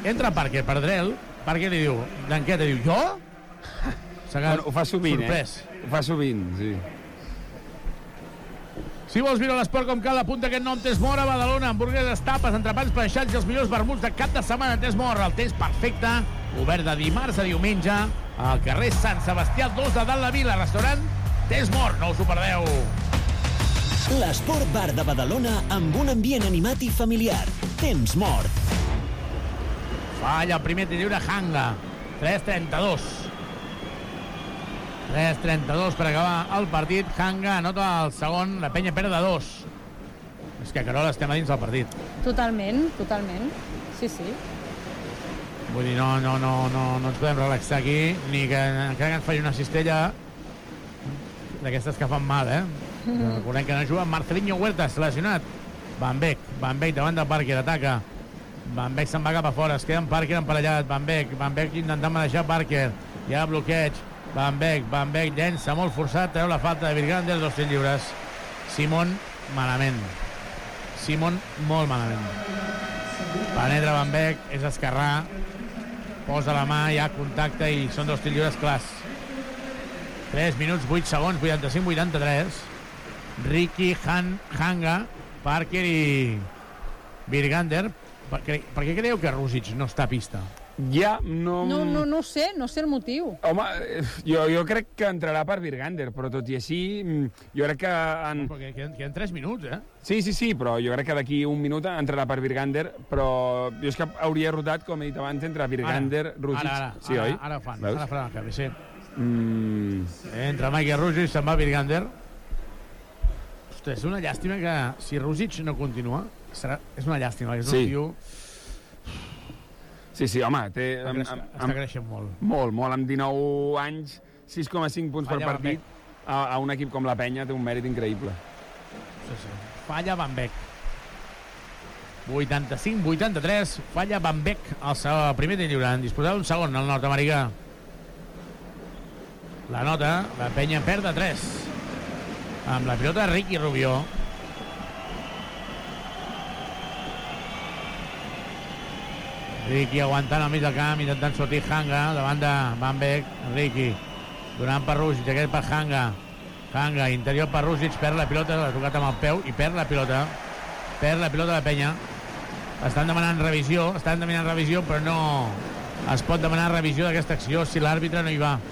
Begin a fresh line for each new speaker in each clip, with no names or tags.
Entra Parker per Drell. Parker li diu, Blanqueta, diu, jo?
Bueno, ho fa sovint,
sorprès.
Ho fa sovint, sí.
Si vols viure l'esport com cal, apunta aquest nom Test More a Badalona. Hamburgueses, tapes, entrepans, peixats i els millors vermuts de cap de setmana. Test More, el test perfecte, obert de dimarts a diumenge, al carrer Sant Sebastià 2 de Dalt la Vila, restaurant Test More, no us ho perdeu.
L'Esport Bar de Badalona amb un ambient animat i familiar. Temps mort.
Falla el primer tir lliure Hanga. 3-32. 3-32 per acabar el partit. Hanga anota el segon, la penya perd de 2. És que, Carola, estem a dins del partit.
Totalment, totalment. Sí, sí.
Vull dir, no ens podem relaxar aquí, ni que encara que ens faci una cistella d'aquestes que fan mal, Recordem que no juga Marcelinho Huertas, lesionat. Van Beek davant de Parker, ataca. Van Beek se'n va cap a fora, es queda en Parker emparellat. Van Beek intentant manejar Parker. Hi ha bloqueig. Van Beek llença molt forçat, treu la falta de Virgander, 2 tirs lliures. Simon, malament. Simon, molt malament. Penetra Van Beek, és esquerrà, posa la mà, hi ha contacte i són 2 tirs lliures clars. 3 minuts, 8 segons, 85-83. Ricky, Hanga, Parker i Virgander. Per què creieu que Rusic no està a pista?
Ja, no...
No sé el motiu.
Home, jo crec que entrarà per Virgander, però tot i així, jo crec que...
Perquè queden 3 minuts,
Sí, però jo crec que d'aquí un minut entrarà per Virgander, però jo és que hauria rotat, com he dit abans, entre Virgander, Rusic... Sí, oi?
Ara fan el canvi, sí. Entra Michael Rusic, se'n va Virgander. Ostres, és una llàstima que si Rusic no continua, és una llàstima, és un tio...
Sí, home,
està creixent molt.
Molt, amb 19 anys, 6,5 punts per partit, a un equip com la Penya té un mèrit increïble.
Sí. Falla Van Beek. 85-83, falla Van Beek al primer tir lliure, en disposar d'un segon al nord-americà. La nota, la Penya perd de 3. Amb la pilota Ricky Rubio. Ricky aguantant al mig del camp, intentant sortir Hanga, davant de Van Beek. Ricky, donant per Rusic, aquest per Hanga, interior per Rusic, perd la pilota, l'ha tocat amb el peu i perd la pilota la Penya. Estan demanant revisió, però no es pot demanar revisió d'aquesta acció si l'àrbitre no hi va.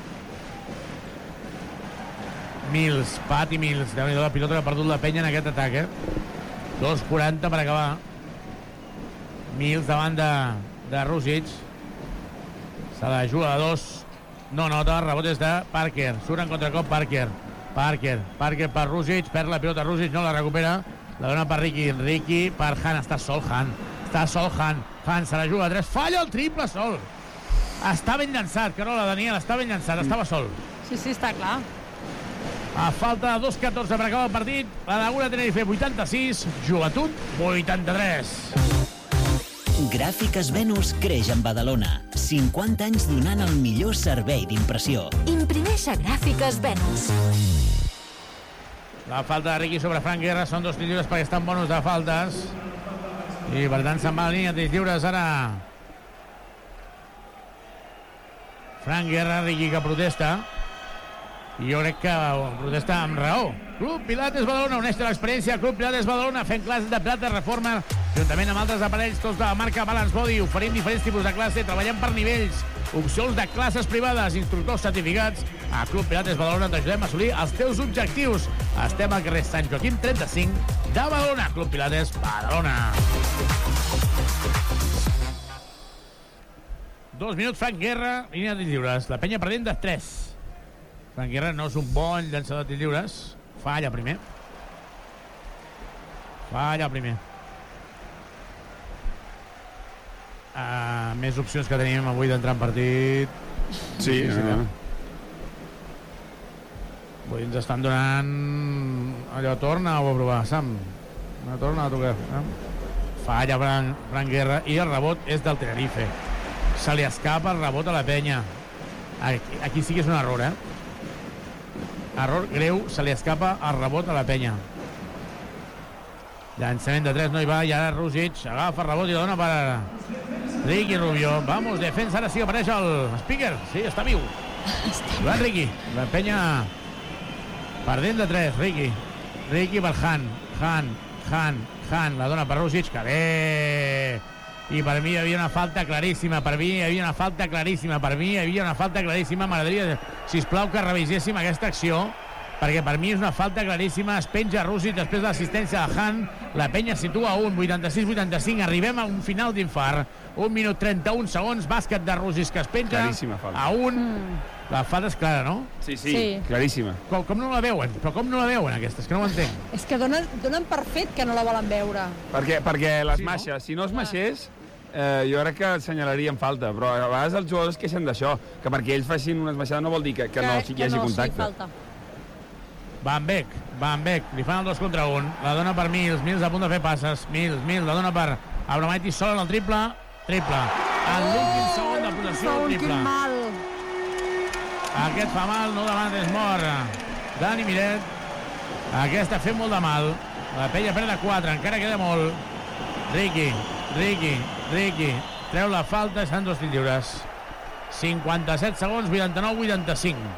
Patty Mills, déu-n'hi-do la pilota que ha perdut la Penya en aquest atac, 2:40 per acabar. Mills davant de Rusic, se la juga de 2, no nota, el rebot és de Parker, surt en contracop Parker per Rusic, perd la pilota Rusic, no la recupera, la dona per Ricky per Han, està sol Han se la juga a 3, falla el triple sol, està ben llançat, Carola, Daniel, està ben llançat, estava sol.
Sí, està clar.
A falta de 2:14 per acabar el partit, la Laguna Tenerife 86, Joventut 83.
Gràfiques Venus creix en Badalona. 50 anys donant el millor servei d'impressió.
Imprimeix a Gràfiques Venus.
La falta de Ricky sobre Frank Guerra, són 2 tirs lliures perquè estan bonus de faltes. I per tant se'n va a la línia de tirs lliures ara. Frank Guerra, Ricky que protesta. I jo crec que protesta amb raó. Club Pilates Badalona, uneix l'experiència. Club Pilates Badalona, fent classes de Pilates Reforma, juntament amb altres aparells, tots de la marca Balance Body. Oferim diferents tipus de classe, treballem per nivells, opcions de classes privades, instructors certificats. A Club Pilates Badalona t'ajudem a assolir els teus objectius. Estem al carrer Sant Joaquim 35 de Badalona. Club Pilates Badalona. 2 minuts, Frank Guerra, línia de tirs lliures. La Penya perdent de 3. Frank Guerra no és un bon llançador de tirs lliures. Falla primer. Més opcions que tenim avui d'entrar en partit.
Sí.
Avui ens estan donant allò, torna o a provar, Sam? Torna a tocar. Falla Frank Guerra i el rebot és del Tenerife. Se li escapa el rebot a la Penya. Aquí sí que és un error, Error greu, se li escapa el rebot a la Penya. Llançament de 3 no hi va, i ara Rusic agafa el rebot i la dona per Ricky Rubio, vamos, defensa, ara sí apareix el speaker, sí, està viu. Va Ricky, la penya perdent de 3, Ricky per Han, la dona per Rússic, que bé! I per mi hi havia una falta claríssima, m'agradaria, sisplau, que reviséssim aquesta acció, perquè per mi és una falta claríssima, es penja Rússic després de l'assistència de Han, la penya situa 86-85, arribem a un final d'infart, 1 minut 31 segons, bàsquet de Rússic que es penja a 1, la falta és clara, no?
Sí, claríssima.
Com no la veuen? Però com no la veuen, aquesta? És que no ho entenc.
És que donen per fet que no la volen veure.
Perquè les maixes, si no es maixés, jo crec que assenyalaríem falta, però a vegades els jugadors es queixen d'això, que perquè ells facin una esmaixada no vol dir que no hi hagi contacte.
Van Beek, li fan el 2 contra 1, la dona per Mills a punt de fer passes, Mills, la dona per Abromaitis sol en el triple, en l'últim segon de possessió, triple. Aquest fa mal, no davant és mort. Dani Miret, aquest ha fet molt de mal, la penya perd de 4, encara queda molt. Ricky, treu la falta, estan 2 tirs lliures. 57 segons, 89-85.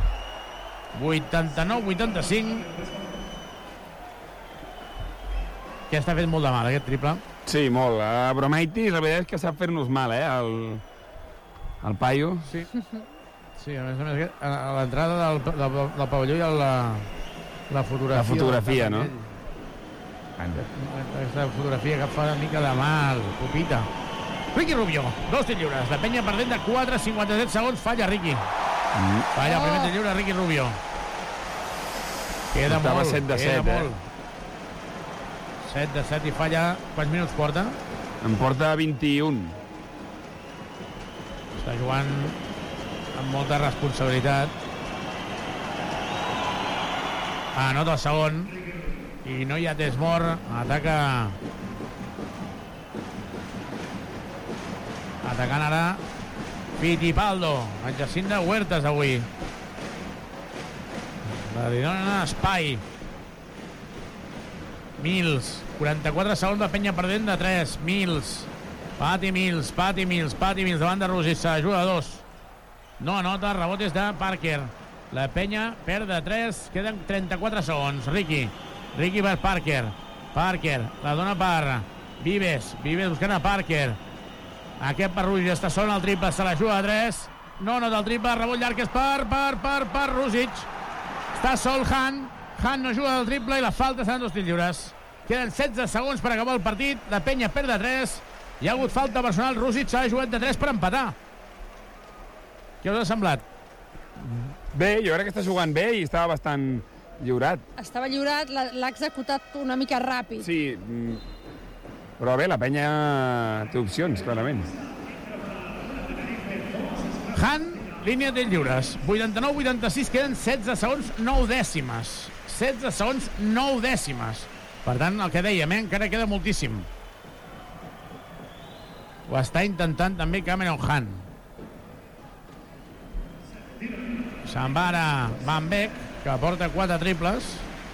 89-85. Que està fet molt de mal, aquest triple.
Sí, molt. Abromaitis, la veritat és que sap fer-nos mal, el paio.
Sí, a més, a l'entrada del pavelló hi ha la fotografia.
La fotografia, no?
Aquesta fotografia que fa una mica de mal, Pupita. Ricky Rubio, 2 tirs lliures. La penya perdent de 4, 57 segons, falla Ricky. Falla el primer tir lliure, Ricky Rubio. Queda molt,
7 de 7,
7 de 7 i falla. Quants minuts porta?
En porta 21.
Està jugant amb molta responsabilitat. Anota el segon i no hi ha temps mort. Atacant ara Fittipaldo, exercint de Huertas avui. Li donen espai. Mills, 44 segons de penya perdent de 3. Patty Mills davant de Rússic, s'ajuda a 2. No anota, rebotes de Parker. La penya perd de 3, queden 34 segons. Ricky per Parker, la dona per Vives buscant a Parker. Aquest per Rússic, està sol en el triple, se la juga a 3. No anota el triple, rebot llarg és per Rússic. Està sol Han no juga del triple i la falta seran 2 tirs lliures. Queden 16 segons per acabar el partit, la penya perd de 3. Hi ha hagut falta personal, Rússic s'ha jugat de 3 per empatar. Què us ha semblat?
Bé, jo crec que està jugant bé i estava bastant lliurat.
Estava lliurat, l'ha executat una mica ràpid.
Sí, però bé, la penya té opcions, clarament.
Han, línia de lliures. 89-86, queden 16 segons, 9 dècimes. 16 segons, 9 dècimes. Per tant, el que dèiem, encara queda moltíssim. Ho està intentant també Cameron Han. Se'n va ara Van Beek, que porta 4 triples.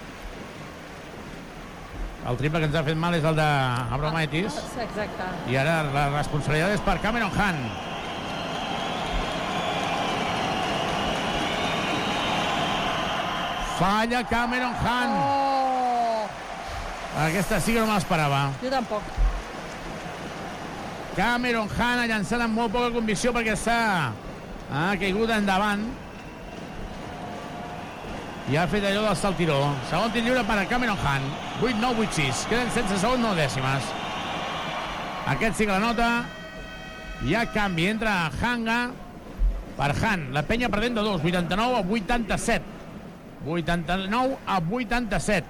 El triple que ens ha fet mal és el d'Abromaitis.
Exacte.
I ara la responsabilitat és per Cameron Han. Falla Cameron Han. Aquesta sí que no me l'esperava.
Jo tampoc.
Cameron Han ha llançat amb molt poca convicció perquè s'ha caigut endavant. I ha fet allò del saltiró. Segon tir lliure per a Cameron Han. 8-9, 8-6. Queden 16 segons, 9 dècimes. Aquest sí que la nota. Hi ha canvi entre Hanga per Han. La penya perdent de 2. 89-87. 89-87.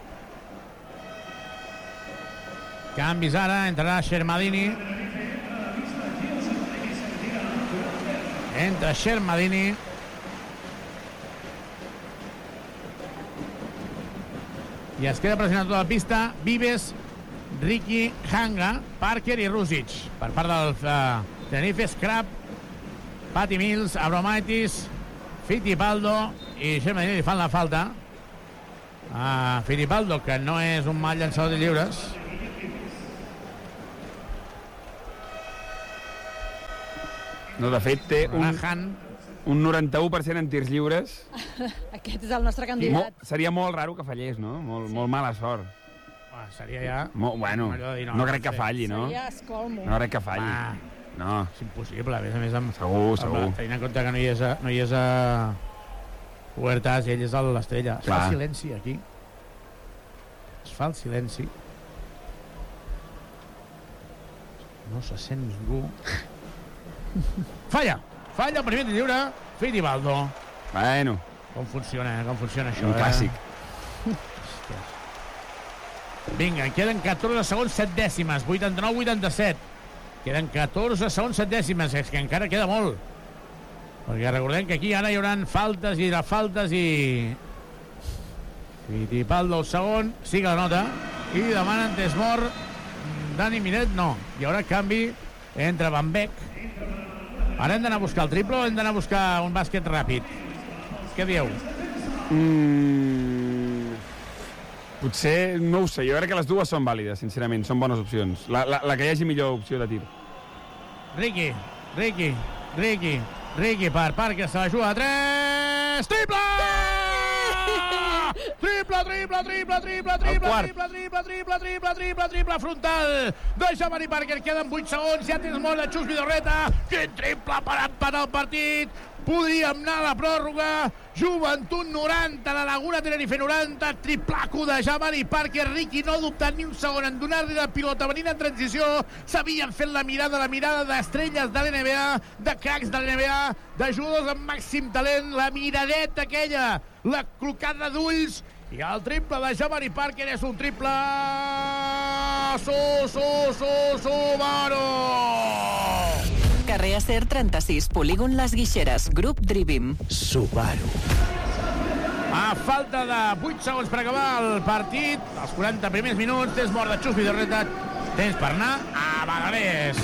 Canvis ara. Entrarà Shermadini. Entra Shermadini. I es queda pressionat tota la pista Vives, Ricky, Hanga, Parker i Rússic. Per part del Tenerife, Scrap, Patty Mills, Abromaitis, Fittipaldo i Shermadini li fan la falta. Fittipaldo, que no és un mal llançador de lliures.
No, de fet, té
Rahan.
un 91% en tirs lliures.
Aquest és el nostre candidat.
Seria molt raro que fallés, no? Molt mala sort.
Seria ja...
Bueno, no crec que falli, no?
Seria escolmo.
No crec que falli. No.
És impossible, a més amb...
Segur.
Tenint en compte que no hi és a Huertas i ell és l'estrella. Es fa el silenci, aquí. Es fa el silenci. No se sent ningú. Falla el primer tir lliure. Fittipaldo.
Bueno.
Com funciona això,
Un clàssic.
Vinga, queden 14 segons, 7 dècimes. 89-87. Queden 14 segons, 7 dècimes. És que encara queda molt. Perquè recordem que aquí ara hi haurà faltes i refaltes i... Fittipaldo el segon. Sí que la nota. I demanen Desmord. Dani Miret, no. Hi haurà canvi entre Van Beek. Ara hem d'anar a buscar el triple o hem d'anar a buscar un bàsquet ràpid? Què dieu?
Potser, no ho sé, jo crec que les dues són vàlides, sincerament, són bones opcions. La que hi hagi millor opció de tir.
Ricky per Parker, se la juga a 3! Triple! Triple frontal de Jabari Parker. Queden 8 segons, ja tens molt de Xus Vidorreta. Quin triple per empatar el partit. Podríem anar a la pròrroga. Joventut 90, la Laguna Tenerife 90, triplaco de Jabari Parker. Ricky no ha dubtat ni un segon en donar-li la pilota venint en transició. S'havien fet la mirada d'estrelles de l'NBA, de cracs de l'NBA, de jugadors amb màxim talent, la miradeta aquella, la clocada d'ulls, i el triple de Jabari Parker és un triple... Subaru!
Carrer Acer 36, polígon Les Guixeres, grup Drivim.
Subaru.
A falta de 8 segons per acabar el partit, als 40 primers minuts, tens mort de Xus Vidorreta, tens per anar a Badalés.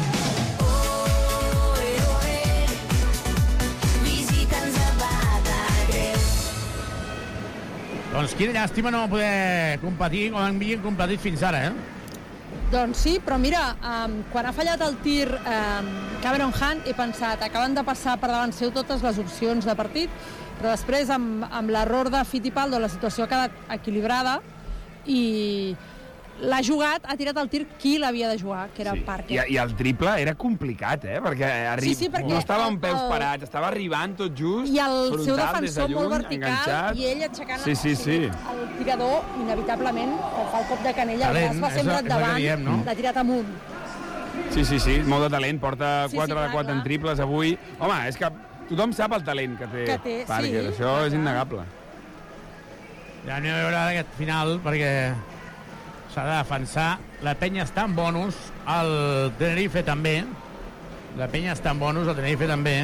Doncs quina llàstima no poder competir com havien competit fins ara,
Doncs sí, però mira, quan ha fallat el tir Cameron Hunt, he pensat, acaben de passar per davant seu totes les opcions de partit, però després, amb l'error de Fittipaldo, la situació ha quedat equilibrada i l'ha jugat, ha tirat el tir qui l'havia de jugar, que era Parker.
I el triple era complicat, perquè
perquè
no estava amb peus parats, estava arribant tot just,
i el
frontal,
seu defensor
lluny,
molt vertical,
enganxat.
i ell aixecant
el
el tirador, inevitablement, quan fa el cop de canella, el braç va sempre endavant, l'ha tirat amunt.
Sí, molt de talent, porta 4 de 4 en triples avui. Home, és que tothom sap el talent que té Parker, això és innegable.
Ja anem a veure aquest final, perquè s'ha de defensar. La penya està en bonus, el Tenerife també. La penya està en bonus, el Tenerife també.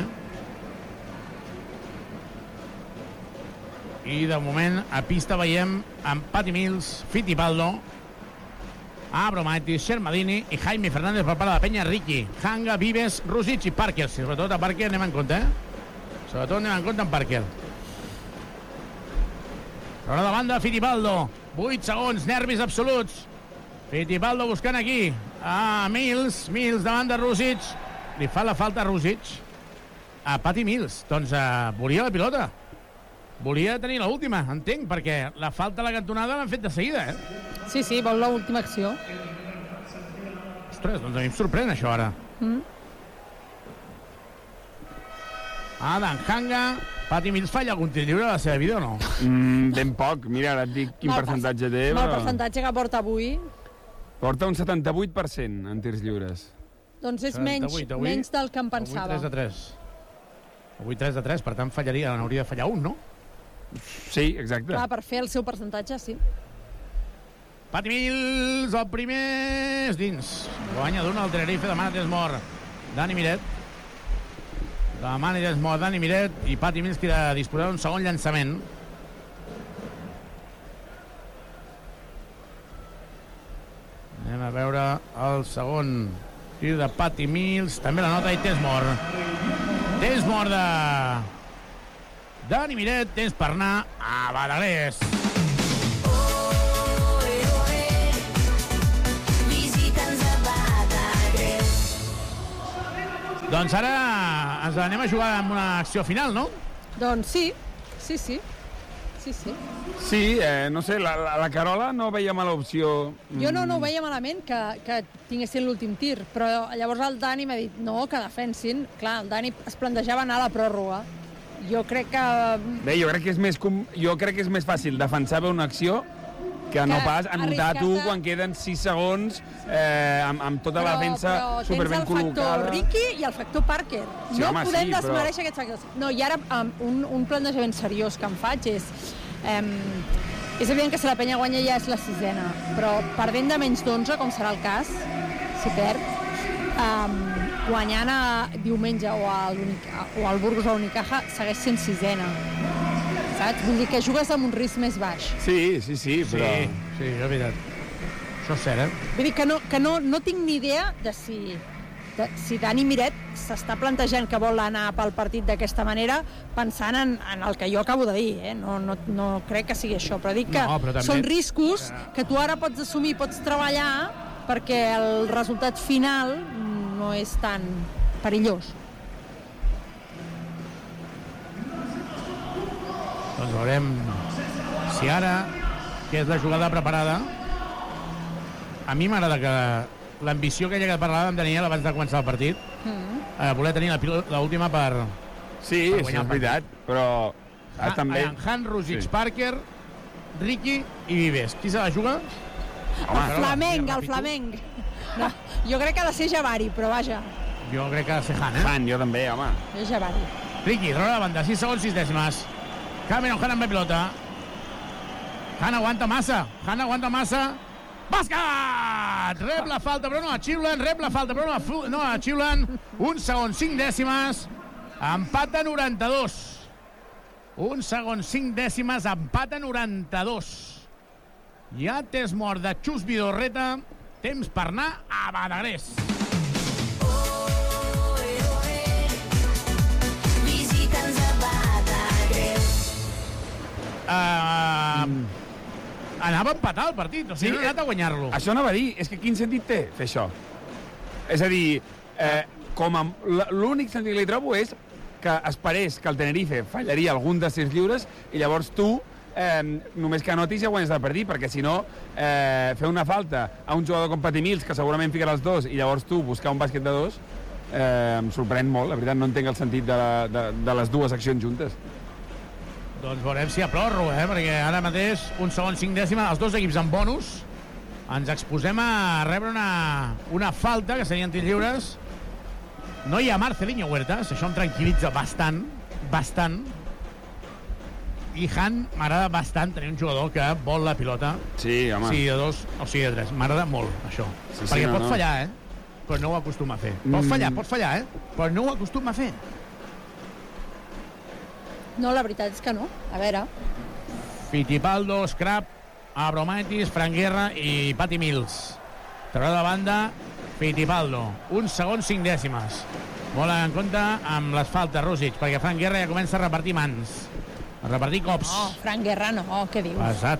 I de moment a pista veiem amb Patty Mills, Fittipaldo, Abromaitis, Shermadini i Jaime Fernández per part de la penya. Ricky, Hanga, Vives, Rusic i Parker. Sobretot a Parker anem en compte, Sobretot anem en compte amb Parker. Però de banda, Fittipaldo. 8 segons, nervis absoluts. Fittipaldo buscant aquí a Mills davant de Rusic. Li fa la falta a Rusic a Patty Mills. Doncs volia la pilota. Volia tenir l'última, entenc, perquè la falta a la cantonada l'han fet de seguida,
Sí, vol l'última acció.
Ostres, doncs a mi em sorprèn això ara. Adam Hanga. Patty Mills falla algun tir lliure a la seva vida o no?
Ben poc. Mira, ara et dic quin percentatge té.
El percentatge que porta avui.
Porta un 78% en tirs lliures.
Doncs és menys del que em pensava.
Avui 3 de 3, per tant fallaria, n'hauria de fallar un, no?
Sí, exacte.
Clar, per fer el seu percentatge, sí.
Patty Mills, el primer és dins. Guanya d'una al Tenerife, demana Desmord. Dani Miret. Demana Desmord, Dani Miret, i Patty Mills queda disposat un segon llançament. Anem a veure el segon tir de Patty Mills. També la nota i Desmord. Desmord de Dani Miret. Temps per anar a Badalés. Doncs ara ens anem a jugar amb una acció final, no?
Doncs sí.
Sí, no sé, la Carola no veia mala opció.
Jo no ho veia malament que tinguessin l'últim tir, però llavors el Dani m'ha dit no, que defensin. Clar, el Dani es plantejava anar a la pròrroga. Jo crec que...
Bé, jo crec que és més fàcil defensar bé una acció que no pas anotar tu quan queden 6 segons amb tota la defensa superben col·locada.
Però tens el factor Ricky i el factor Parker.
Sí,
no
home,
podem
sí,
desmereixer aquests factors. No, i ara un plantejament seriós que em faig és... és evident que si la penya guanya ja és la 6ena, però perdent de menys d'11, com serà el cas, si perd, guanyant diumenge o al Burgos o a Unicaja segueix sent 6ena. Saps? Vull dir que jugues amb un risc més baix.
Sí, però...
Sí, és veritat. Això és cert,
Vull dir que no tinc ni idea de si Dani Miret s'està plantejant que vol anar pel partit d'aquesta manera pensant en el que jo acabo de dir, No crec que sigui això, però dic que també són riscos que tu ara pots assumir, pots treballar perquè el resultat final no és tan perillós.
Doncs veurem si ara, que és la jugada preparada, a mi m'agrada que l'ambició que ja parlàvem amb Daniel abans de començar el partit, voler tenir l'última per...
Sí,
per
és veritat, però també...
Han, Rosic, Parker, Ricky i Vives. Qui se la juga?
El flamenc. No, jo crec que ha de ser Javari, però vaja.
Jo crec que ha de ser Han,
Han, jo també, home.
És Javari.
Ricky, roda la banda, 6 segons, 6 dècimes. Cameron Han amb la pilota. Han aguanta massa. Bàsquet! Rep la falta, però no a xiulen. Rep la falta, però no a xiulen. 1 segon, 5 dècimes. Empat a 92. 1 segon, 5 dècimes. Empat a 92. Ja t'és mort de Xus Vidorreta. Temps per anar a Badagrés. Anava a empatar el partit, o sigui, no ha anat a guanyar-lo.
Això anava a dir, és que quin sentit té fer això? És a dir, l'únic sentit que li trobo és que esperés que el Tenerife fallaria algun dels 6 lliures i llavors tu només que anotis ja guanyes el partit, perquè si no fer una falta a un jugador com Patty Mills, que segurament ficarà els 2, i llavors tu buscar un bàsquet de 2, em sorprèn molt, la veritat no entenc el sentit de les dues accions juntes.
Doncs veurem si hi ha pròrroga, perquè ara mateix 1 segon 5 dècimes, els dos equips amb bonus, ens exposem a rebre una falta, que serien tirs lliures. No hi ha Marcelinho Huertas, això em tranquil·litza bastant. I Han m'agrada bastant tenir un jugador que vol la pilota.
Sí, home.
Sigui de 2 o sigui de 3. M'agrada molt, això.
Sí,
perquè
no,
pot fallar, però no ho acostuma a fer. Pot fallar, però no ho acostuma a fer.
No, la veritat és que no. A veure.
Fittipaldo, Scrap, Abromaitis, Frank Guerra i Patty Mills. Treure de banda, Fittipaldo. 1 segon, 5 dècimes. Molt en compte amb les faltes, Rosic, perquè Frank Guerra ja comença a repartir mans. A repartir cops.
No, Frank Guerra no, què dius?
Passat.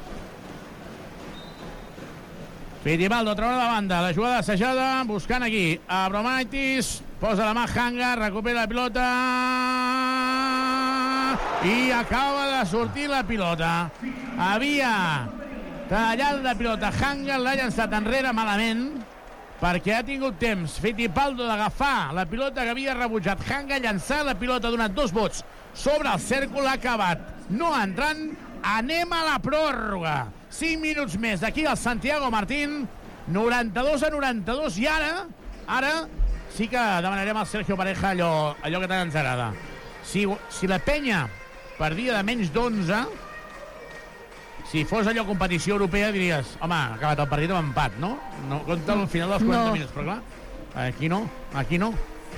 Fittipaldo, treure de banda, la jugada assajada, buscant aquí. Abromaitis, posa la mà Hanga, recupera la pilota i acaba de sortir la pilota. Havia tallat la pilota Hanga, l'ha llançat enrere malament perquè ha tingut temps Fittipaldo d'agafar la pilota que havia rebutjat Hanga, llançar la pilota, ha donat 2 vots sobre el cèrcol, ha acabat no entrant. Anem a la pròrroga. 5 minuts més d'aquí al Santiago Martín, 92 a 92, i ara sí que demanarem al Sergio Pareja allò que tant ens agrada. Si la penya perdia de menys d'11, si fos allò competició europea, diries, home, ha acabat el partit amb empat, no? No compta el final dels 40 minuts, però clar, aquí no.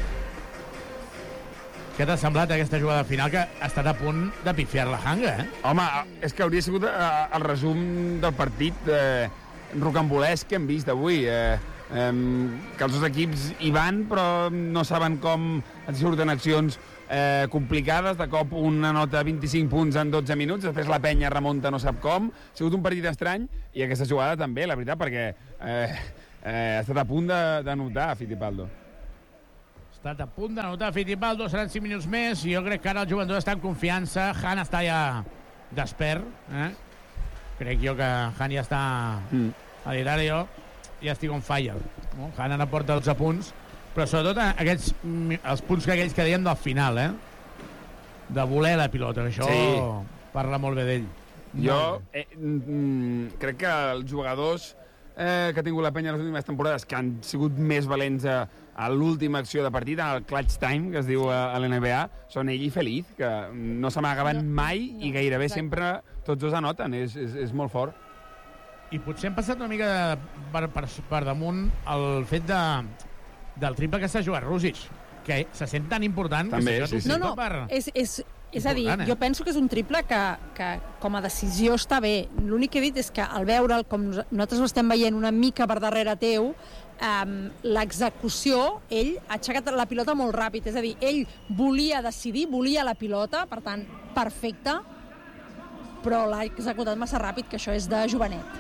Què t'ha semblat aquesta jugada final, que ha estat a punt de pifiar la Hanga,
Home, és que hauria sigut el resum del partit rocambolesc que hem vist avui. Que els dos equips hi van, però no saben com et surten accions complicades. De cop una nota 25 punts en 12 minuts, després la penya remunta no sap com. Ha sigut un partit estrany, i aquesta jugada també, la veritat, perquè ha estat a punt d'anotar Fittipaldo.
estat a punt d'anotar Fittipaldo, seran 5 minuts més, i jo crec que ara el jugador està en confiança. Han està ja despert, Crec jo que Han ja està a l'Hilario, ja estic on fire. No? Han ara porta 12 punts, però sobretot els punts que aquells que dèiem del final, de voler la pilota, que això parla molt bé d'ell.
Jo crec que els jugadors que ha tingut la penya les últimes temporades, que han sigut més valents a l'última acció de partit, al clutch time, que es diu a l'NBA, són ell i Feliz, que no s'amagaven mai i gairebé sempre tots dos anoten. És molt fort.
I potser hem passat una mica per damunt el fet del triple que s'ha jugat Rusic, que se sent tan important.
També,
que
sí.
No, és a dir, jo penso que és un triple que com a decisió està bé. L'únic que he dit és que al veure'l, com nosaltres ho estem veient una mica per darrere teu, l'execució, ell ha aixecat la pilota molt ràpid. És a dir, ell volia decidir, volia la pilota, per tant, perfecte, però l'ha executat massa ràpid, que això és de jovenet.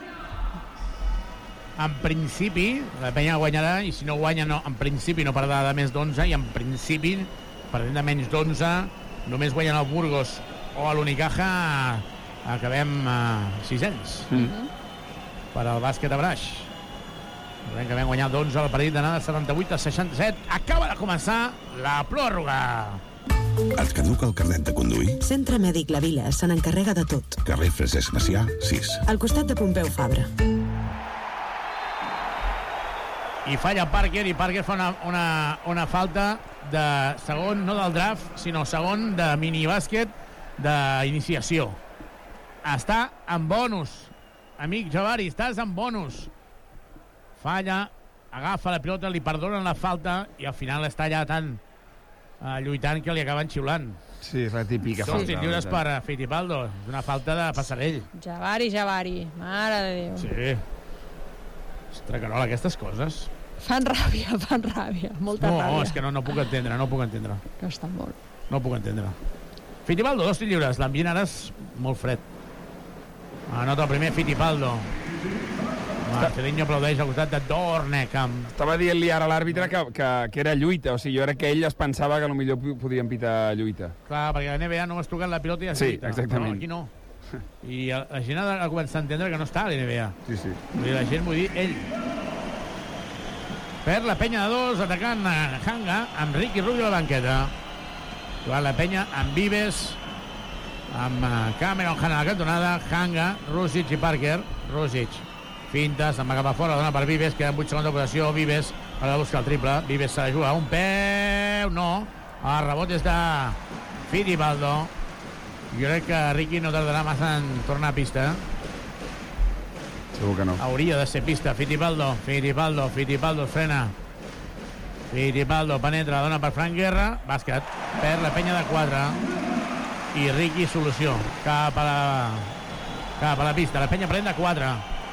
En principi, la penya guanyarà, i si no guanya, en principi no perdrà de més d'11, i en principi, perdent de menys d'11, només guanyen el Burgos o a l'Unicaja, acabem 600 per al bàsquet a Braix. Recordem que vam guanyar d'11 al partit d'anada 78 a 67. Acaba de començar la pròrroga.
Et caduca el carnet de conduir?
Centre Mèdic La Vila se n'encarrega de tot.
Carrer Francesc Macià, 6.
Al costat de Pompeu Fabra.
I falla Parker, i Parker fa una falta de segon, no del draft, sinó segon de minibàsquet d'iniciació. Està en bonus. Amic Javari, estàs en bonus. Falla, agafa la pilota, li perdonen la falta i al final està allà tan lluitant que li acaben xiulant.
Sí, és la típica
Són
falta.
lliures per Fittipaldo. És una falta de passarell.
Javari, mare de Déu.
Sí. Ostres, Carola, aquestes coses...
Fan ràbia, molta ràbia.
No, és que no puc entendre.
Que està molt.
No puc entendre. Fittipaldo, 2 tirs lliures. L'ambient ara és molt fred. Anota el primer Fittipaldo. Marcelinho aplaudeix al costat de Dornek.
Estava dient-li ara a l'àrbitre que era lluita, o sigui, jo crec que ell es pensava que potser podien pitar lluita.
Clar, perquè a la NBA no has tocat la pilota i ja
sí,
lluita.
Exactament.
Però aquí no. I la gent ha començat a entendre que no està a la NBA.
Sí.
Vull dir, la gent, vull dir, ell. Perd la penya de 2, atacant Hanga, amb Ricky Rubio a la banqueta. Jugant la penya amb Vives, amb Cameron Han a la cantonada, Hanga, Rusic i Parker. Rusic, finta, se'n va cap a fora, dona per Vives, queden 8 segons de possessió, Vives ha de buscar el triple, Vives s'ha de jugar un peu, no, el rebot és de Fittipaldo. Jo crec que Ricky no tardarà massa en tornar a pista.
Segur que no.
Hauria de ser pista. Fittipaldo frena. Fittipaldo penetra, dona per Frank Guerra, bàsquet, perd la penya de 4 i Ricky solució cap a la pista, la penya pren de 4.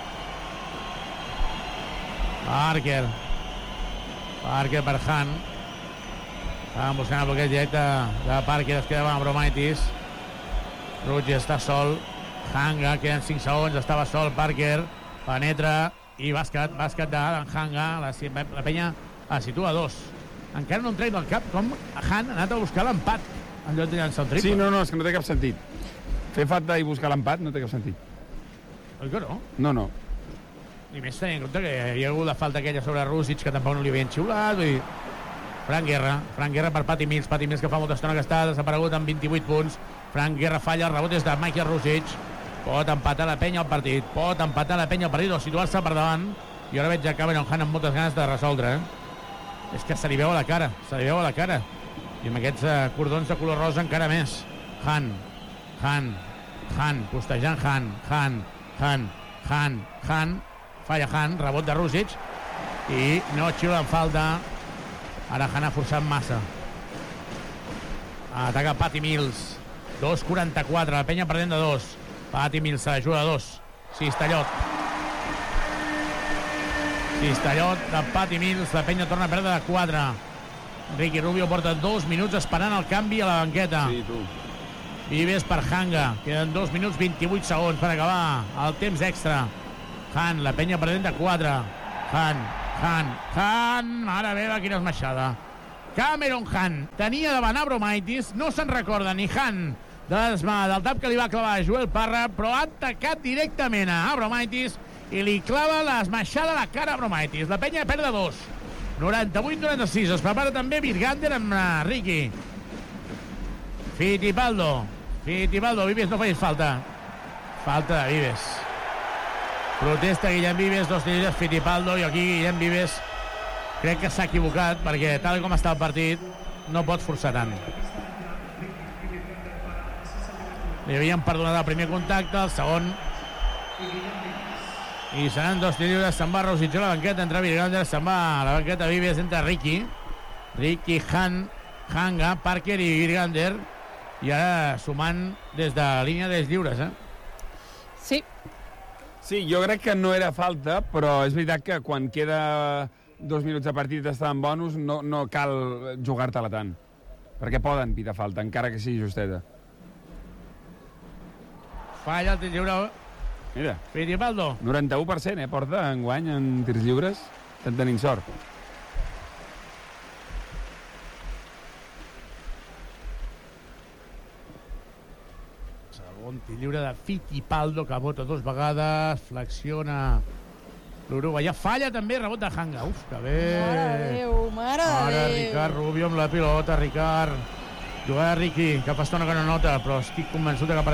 Parker per Han. Estaven buscant el bloqueig directe de Parker, es quedava amb Bromaitis. Ruggi està sol, Hanga, queden 5 segons, estava sol Parker, penetra i bàsquet d'Adam Hanga, la penya es situa a 2. Encara no em trec del cap com Han ha anat a buscar l'empat en lloc de llançar el triple.
Sí, no, és que no té cap sentit. Fer falta i buscar l'empat no té cap sentit.
Oi que no?
No.
I més tenint en compte que hi havia hagut la falta aquella sobre Rusic, que tampoc no li havien xiulat, vull dir... Frank Guerra per Patty Mills que fa molta estona que està desaparegut amb 28 punts. Frank Guerra falla, el rebot és de Michael Rusic. Pot empatar la penya al partit, o situar-se per davant. I ara veig a Cameron Han amb moltes ganes de resoldre. És que se li veu a la cara. I amb aquests cordons de color rosa encara més. Han, postejant Han. Falla Han, rebot de Rusic. I no xiula en falta. Ara Han ha forçat massa. Ataca Patty Mills. 2:44, la penya perdent de 2. Patty Mills se la juga de 2. Cistellot de Patty Mills. La penya torna a perdre de 4. Ricky Rubio porta 2 minuts esperant el canvi a la banqueta.
Sí, tu.
Vives per Hanga. Queden 2 minuts 28 segons per acabar el temps extra. Han, la penya perdent de 4. Han, mare meva, quina esmaixada. Cameron Hunt tenia davant Abromaitis, no se'n recorda ni Hunt del tap que li va clavar a Joel Parra, però ha atacat directament a Abromaitis i li clava l'esmaixada a la cara a Abromaitis. La penya perd de 2. 98-96. Es prepara també Virgander amb Ricky. Fittipaldo, Vives, no facis falta. Falta de Vives. Protesta Guillem Vives, 2 tirs, Fittipaldo, i aquí Guillem Vives crec que s'ha equivocat, perquè tal com està el partit no pot forçar tant. Li havien perdonat el primer contacte, el segon, i seran 2 tirs lliures. Se'n va Rosic a la banqueta, entra Virgander, se'n va a la banqueta Vives, entra Ricky, Hunt, Hanga, Parker i Virgander, i ara sumant des de la línia dels lliures,
Sí.
Sí, jo crec que no era falta, però és veritat que quan queda 2 minuts de partit estar en bonus no cal jugar-te-la tant, perquè poden pitar falta, encara que sigui justeta.
Falla el tir lliure.
Mira,
Fittipaldo.
91%, porta enguany en tirs lliures. Estem tenint sort.
Segon tir lliure de Fittipaldo, que bota 2 vegades, flexiona l'uruguaià. Falla també, rebot de Hanga. Uf, que bé.
Mare de Déu.
Ricard Rubio amb la pilota, Ricard. Jugada de Ricky, que fa estona que no nota, però estic convençut que